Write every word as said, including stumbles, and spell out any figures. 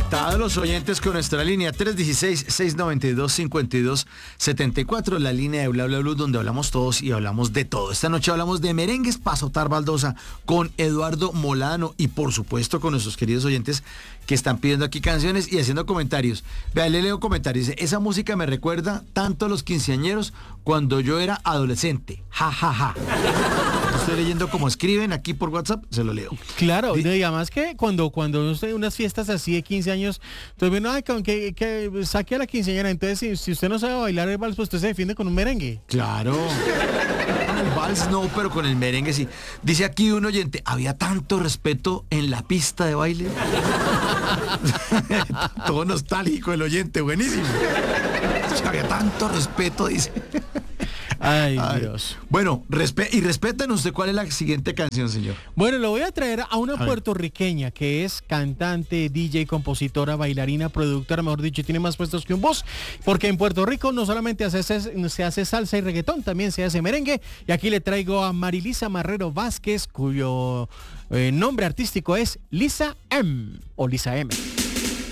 Conectados los oyentes con nuestra línea tres uno seis, seis nueve dos, cinco dos siete cuatro, la línea de Bla Bla Blue, donde hablamos todos y hablamos de todo. Esta noche hablamos de merengues para azotar baldosa con Eduardo Molano y por supuesto con nuestros queridos oyentes que están pidiendo aquí canciones y haciendo comentarios. Vea, le leo comentarios. Dice, esa música me recuerda tanto a los quinceañeros cuando yo era adolescente. Ja, ja, ja. Estoy leyendo como escriben aquí por WhatsApp, se lo leo. Claro, Di- y además que cuando cuando usted unas fiestas así de quince años, entonces bueno, ay, con que, que saque a la quinceañera, entonces si, si usted no sabe bailar el vals, pues usted se defiende con un merengue. Claro. Con el vals no, pero con el merengue sí. Dice aquí un oyente, había tanto respeto en la pista de baile. Todo nostálgico el oyente, buenísimo. Había tanto respeto, dice. Ay, Ay. Dios. Bueno, respe y respétanos usted cuál es la siguiente canción, señor. Bueno, lo voy a traer a una A ver. puertorriqueña que es cantante, D J, compositora, bailarina, productora, mejor dicho, tiene más puestos que un bus, porque en Puerto Rico no solamente hace, se hace salsa y reggaetón, también se hace merengue, y aquí le traigo a Marilisa Marrero Vázquez, cuyo eh, nombre artístico es Lisa M, o Lisa M.